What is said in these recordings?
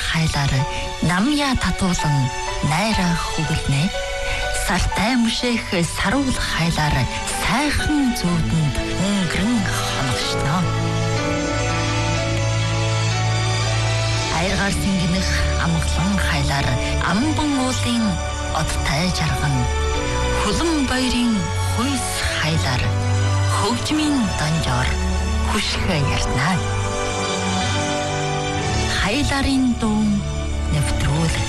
хайлаар намья татуулан найраа хүгэлнэ. Сартай мөшөх саруул хайлаар сайхан зүүдэнд өнгөрөн хоногшно. Айргаар сингэнэх амглан хайлаар амбан уулын одтай жарган. Хулан баярын хүйс хайлаар хөгжмийн донжоор хүшгэ яртнаа. Хайларын дуу нэвтрүүлэг.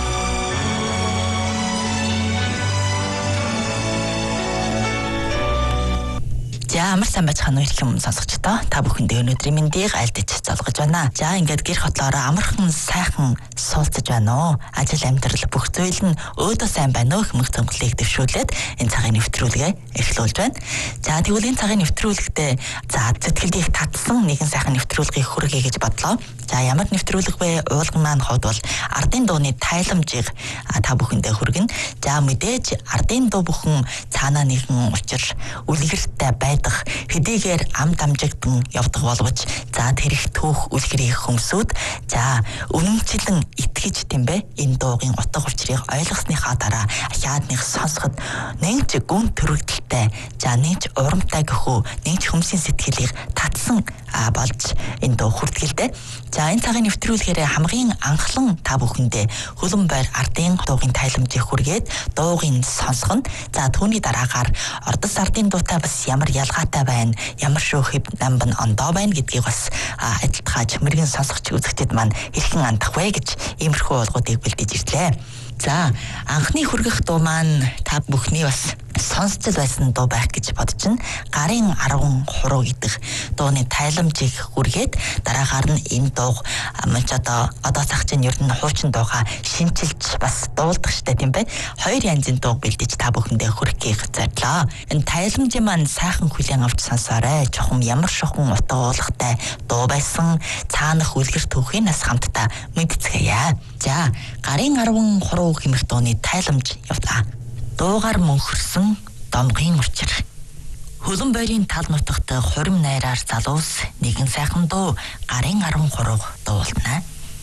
За амар сайн байцгаана уу ирхэм сонсогчдоо. Та бүхэндээ өнөөдрийн мэндийг айлдаж залгаж байна. За ингээд гэр хотлоороо амархан сайхан суулцаж байна уу. Ажил амьдрал бүх зүйл нь өөдөө сайн байна уу хэмээх цомглыг дэвшүүлээд энэ цагийн нэвтрүүлгээ эхлүүлж байна. За тэгвэл энэ цагийн нэвтрүүлэгтээ сэтгэлийг татсан нэгэн сайхан нэвтрүүлгийг хүргэе гэж бодлоо. За ямар нэвтрүүлэг вэ? Уулган маань хот бол ардын дууны тайламжийг та бүхэндээ хүргэнэ. За мэдээж ардын дуу бүхэн цаанаа нэгэн учир үлгэртэй байдаг хэдийгээр ам дамжигдан явдаг боловч за тэрх түүх үлгэрийн хүмүүсүүд за үнэмчлэн итгэж тэмбэ энэ дуугийн утга учирыг ойлгосныхаа дараа ахаадных сонсоход нэгж гүн төрөгдөлтэй за нэгж урамтай гэхүү нэгж хүмүүсийн сэтгэлийг татсан болж энэ дуу хүртгэлтэй. За энэ цагийн нэвтрүүлгээр хамгийн анхлан та бүхэндээ хөлөн байр ардын дуугийн тайламжийг хүргээд дуугийн сонсгоно. За түүний дараагаар ордос ардын дуутай бас ямар ялгаатай байна, ямар шүүхэв намбан ондоо байна гэдгийг бас адилтгааж мэрэгэн сонсогч үзэгчдэд маань хэрхэн андах вэ гэж иймэрхүү болгоодыг бэлдэж ирлээ. За анхны хүргэх дуу маань та бүхний бас сонсч байсан дуу байх гэж бодож байна. Гарын 10 хуруу гэдэг дууны тайламжийг хүргээд дараагаар нь энэ дуу манч одоо цаг чинь ер нь хуучин дууга шинчилж бас дуулдаг штэ тийм бай. Хоёр янзын дуу бэлдэж та бүхэндээ хүргэхийг зорилоо. Энэ тайламжийн маань сайхан хүлээн авч сонсоорой. Чухам ямар шохон утга уулгатай дуу байсан цаанах үлгэр түүхийг нас хамтдаа мэдцгээе. За гарын 10 хуруу хэмэх дууны тайламж явлаа. Дуугаар мөнхөрсөн домгийн учир. Хөлөн байрын тал нутагт хурим найраар залуус нэгэн сайхан дуу гарын 10 хуруу дуулна.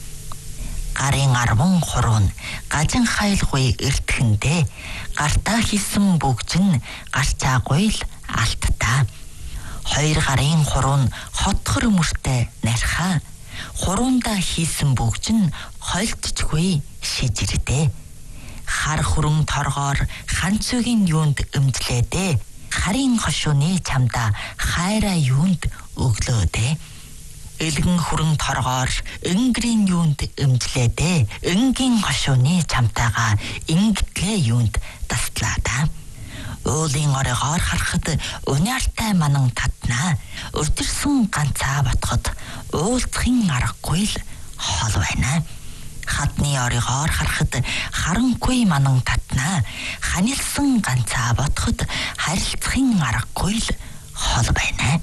Гарын 10 хуруу нь гажин хайлгүй эртхэндээ гартаа хийсэн бүгжин гарчаагүй л алттаа. Хоёр гарын хуруу нь хотхор мөртэй нархаа. Хуруундаа хийсэн бүгжин хойлтчгүй шижирдээ. Хар хүрэн торгоор ханцугийн юунд өмдлөөдөө харин хошууны чамда хайраа юунд өглөөдөө элгэн хүрэн торгоор өнгөрийн юунд өмдлөөдөө өнгийн хошууны чамтаага ингэтлээ юунд таслаадаа уулын оройгоор харахад униартай манан татнаа өртөрсөн ганцаа ботход уулзахын аргагүй л хол байна. Хатны оройгоор харахад харангүй манан татнаа ханилсан ганцаа ботход харилцахын аргагүй л хол байна.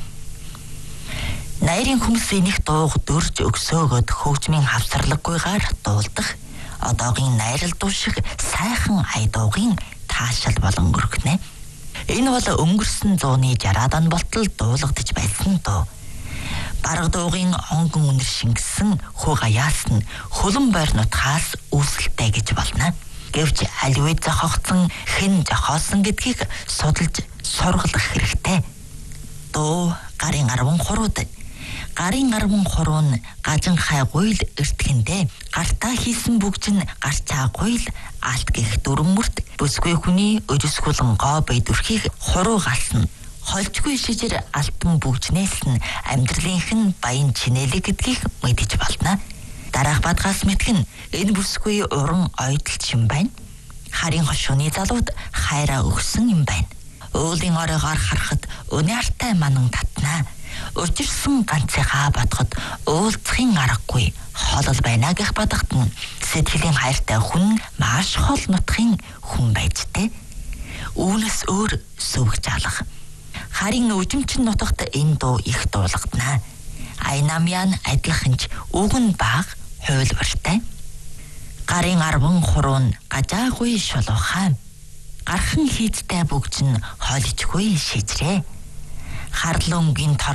Найрын хүмүүсийн нэг дууг дөрж өгсөөгöd хөгжмийн хавсарлаггүйгээр дуулдах одоогийн найрал дуу шиг сайхан ай дуугийн таашаал болон өргөнэ. Энэ бол өнгөрсөн 160-аад он болтол дуулагдж байсан дуу. Бараг дуугийн онгон үнэр шингэсэн хуугаяас нь хөлөн байр нутгаас үүсэлтэй гэж болно. Гэвч аль үед зохиогдсон хэн зохиосон гэдгийг судалж сургалах хэрэгтэй. Дуу гарын 10 хурууд. Гарын 10 хуруу нь гажин хайгүй л эртхэндээ гартаа хийсэн бүгжин гарчаагүй л алт гэх дүрэн мөрт бүсгүй хүний өжсгүлэн гоо бай дүрхийг хуруу галсна. Холжгүй шижир алтан бүгжнээс нь амьдралынх нь баян чинэлэг гэдгийг мэдэж болно. Дараах бадгаас мэдгэн энэ бүсгүй уран ойдолч юм байна. Харин хошууны залууд хайраа өгсөн юм байна. Уулын оройгоор харахад униартай манан татнаа. Учирсан ганцыгаа бодоход уулзахын аргагүй холол байна гэх бадагт нь сэтгэлийн хайртай хүн маш хол нутгийн хүн байжтэй. Үүнээс өөр сүвгж алах. Харин үжимчин нутагт энэ дуу их дуулагдана. Айнамян адилханч үгэн баг хуйлбартай. Гарын 10 хуруу нь гажаагүй шулуухаа. Гархан хийцтэй бүгж нь хоолжгүй шижрээ. Харлунгийн